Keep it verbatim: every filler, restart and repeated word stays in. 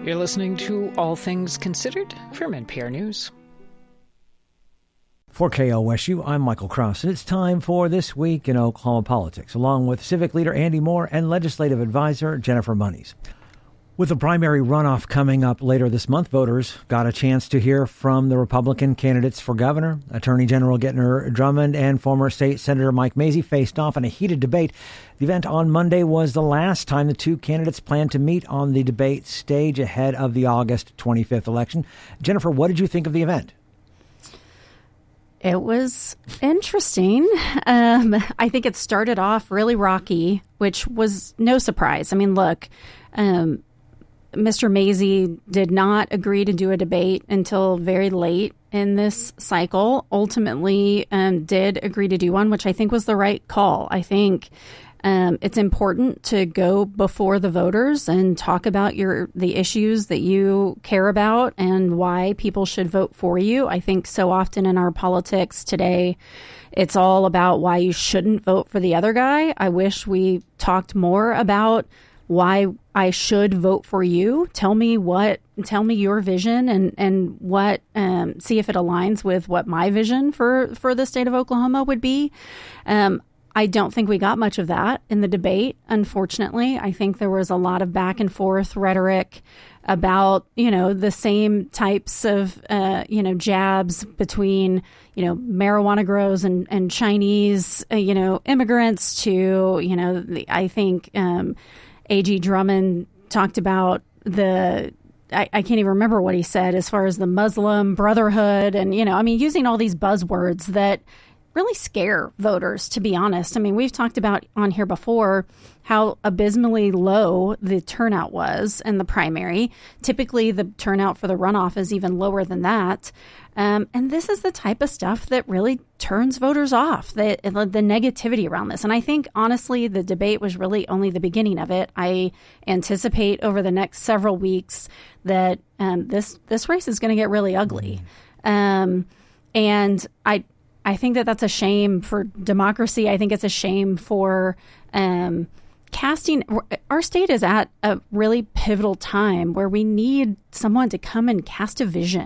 You're listening to All Things Considered from N P R News. For K O S U, I'm Michael Cross, and it's time for This Week in Oklahoma Politics, along with Civic Leader Andy Moore and Legislative Advisor Jennifer Moniz. With the primary runoff coming up later this month, voters got a chance to hear from the Republican candidates for governor. Attorney General Gentner Drummond and former State Senator Mike Mazzei faced off in a heated debate. The event on Monday was the last time the two candidates planned to meet on the debate stage ahead of the August twenty-fifth election. Jennifer, what did you think of the event? It was interesting. Um, I think it started off really rocky, which was no surprise. I mean, look, um, Mister Mazzei did not agree to do a debate until very late in this cycle. Ultimately, um, did agree to do one, which I think was the right call. I think um, it's important to go before the voters and talk about your the issues that you care about and why people should vote for you. I think so often in our politics today, it's all about why you shouldn't vote for the other guy. I wish we talked more about why I should vote for you. Tell me what, tell me your vision and, and what, um, see if it aligns with what my vision for, for the state of Oklahoma would be. Um, I don't think we got much of that in the debate, unfortunately. I think there was a lot of back and forth rhetoric about, you know, the same types of, uh, you know, jabs between, you know, marijuana grows and, and Chinese, uh, you know, immigrants to, you know, the, I think, um, A G Drummond talked about the, I, I can't even remember what he said as far as the Muslim Brotherhood and, you know, I mean, using all these buzzwords that really scare voters, to be honest. I mean, we've talked about on here before how abysmally low the turnout was in the primary. Typically, the turnout for the runoff is even lower than that. Um, and this is the type of stuff that really turns voters off, the, the negativity around this. And I think, honestly, the debate was really only the beginning of it. I anticipate over the next several weeks that um, this this race is going to get really ugly. Um, and I I think that that's a shame for democracy. I think it's a shame for um, casting. Our state is at a really pivotal time where we need someone to come and cast a vision.